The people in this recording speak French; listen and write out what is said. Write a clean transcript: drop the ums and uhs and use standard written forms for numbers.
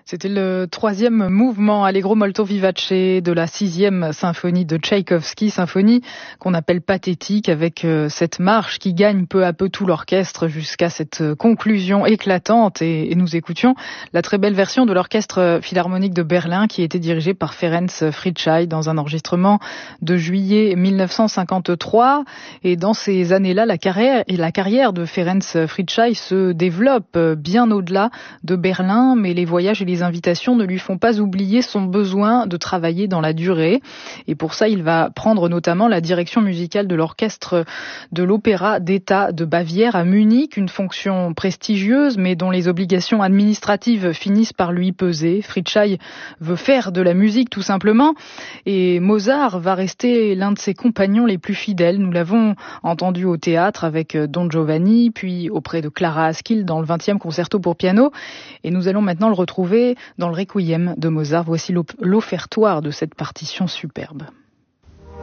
C'était le troisième mouvement Allegro molto vivace de la 6e symphonie de Tchaïkovski, symphonie qu'on appelle pathétique, avec cette marche qui gagne peu à peu tout l'orchestre jusqu'à cette conclusion éclatante. Et nous écoutions la très belle version de l'orchestre philharmonique de Berlin qui était dirigé par Ferenc Fricsay dans un enregistrement de juillet 1953. Et dans ces années-là, la carrière de Ferenc Fricsay se développe bien au-delà de Berlin, mais les voyages et les invitations ne lui font pas oublier son besoin de travailler dans la durée. Et pour ça, il va prendre notamment la direction musicale de l'orchestre de l'Opéra d'État de Bavière à Munich, une fonction prestigieuse, mais dont les obligations administratives finissent par lui peser. Fricsay veut faire de la musique tout simplement, et Mozart va rester l'un de ses compagnons les plus fidèles. Nous l'avons entendu au théâtre avec Don Giovanni, puis auprès de Clara Askill dans le 20e concerto pour piano, et nous allons maintenant le retrouver dans le Requiem de Mozart. Voici l'offertoire de cette partition superbe.